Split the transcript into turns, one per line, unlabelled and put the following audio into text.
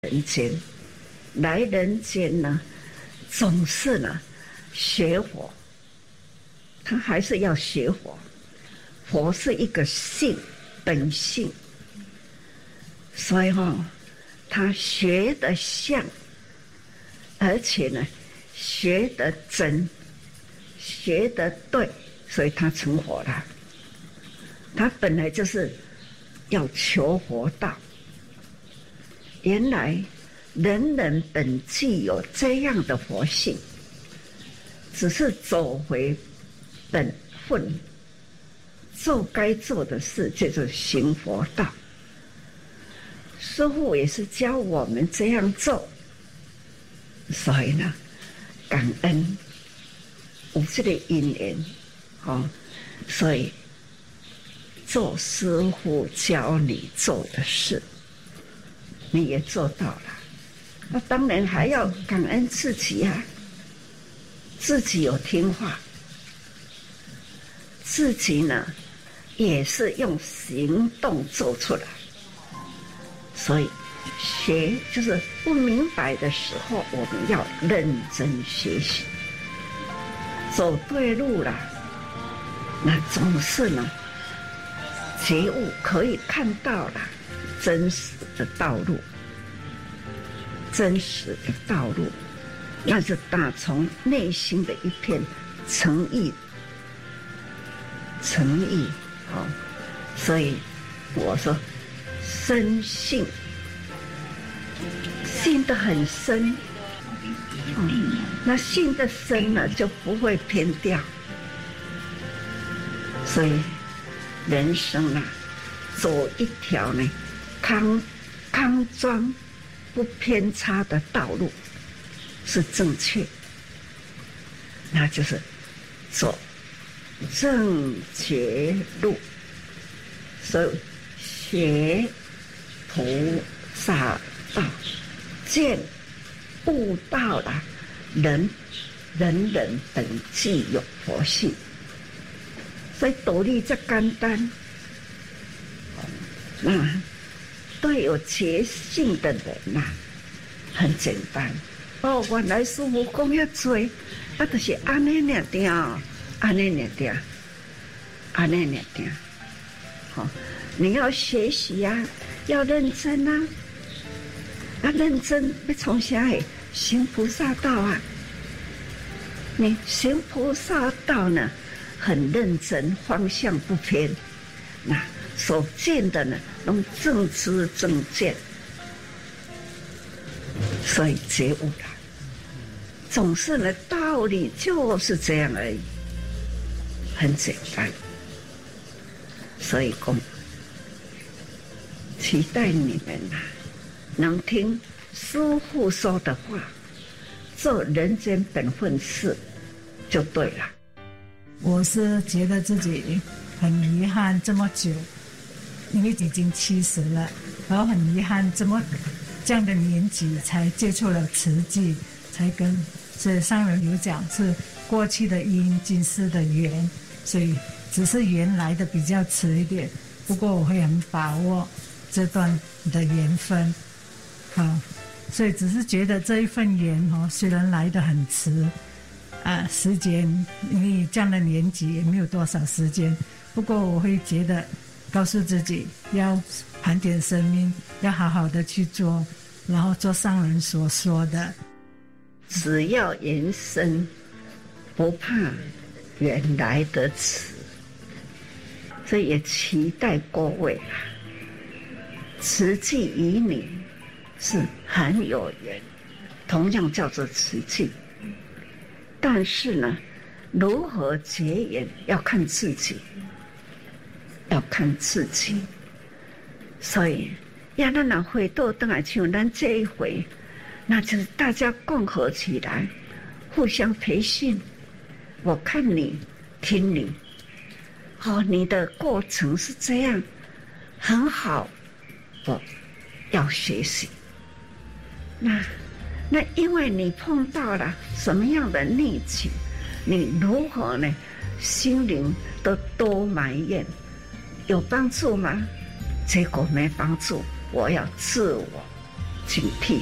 人间，来人间呢，总是呢学佛，他还是要学佛。佛是一个性，本性，所以他学得像，而且呢学得真，学得对，所以他成佛了。他本来就是要求佛道。原来人人本具有这样的佛性，只是走回本分，做该做的事，就是行佛道。师父也是教我们这样做，所以呢，感恩有这个因缘，所以做师父教你做的事，你也做到了。那当然还要感恩自己啊，自己有听话，自己呢也是用行动做出来。所以学就是不明白的时候，我们要认真学习，走对路了，那总是呢觉悟，可以看到了真实的道路，真实的道路，那是打从内心的一片诚意，所以我说深信，信得很深，那信得深了就不会偏掉。所以人生啊，走一条呢康庄不偏差的道路是正确，那就是走正觉路。所以学菩萨道，见悟道了，人本具有佛性，所以道理这简单。那对有觉性的人啊，很简单。原来师父讲遐多，就是安尼尔定，安尼尔定，安尼尔定。你要学习啊，要认真啊！认真要从啥个行菩萨道啊？你行菩萨道呢，很认真，方向不偏，那所见的呢，能正知正见，所以觉悟了。总是呢，道理就是这样而已，很简单。所以讲，期待你们能听师父说的话，做人间本分事，就对了。
我是觉得自己很遗憾，这么久，因为已经70了，然后很遗憾这样的年纪才接触了慈济，才跟这上人有讲是过去的因，今世的缘，所以只是缘来的比较迟一点，不过我会很把握这段的缘分，所以只是觉得这一份缘虽然来得很迟，时间因为这样的年纪也没有多少时间，不过我会觉得告诉自己要盘点生命，要好好的去做，然后做上人所说的，
只要缘深，不怕缘来得迟。所以也期待各位慈济与你是很有缘，同样叫做慈济。但是呢，如何结缘要看自己，要看自己。所以要咱若回到回来像咱这一回，那就是大家共合起来，互相培训。我看你，听你。你的过程是这样，很好，我要学习。那因为你碰到了什么样的逆境，你如何呢？心灵都多埋怨，有帮助吗？结果没帮助，我要自我警惕。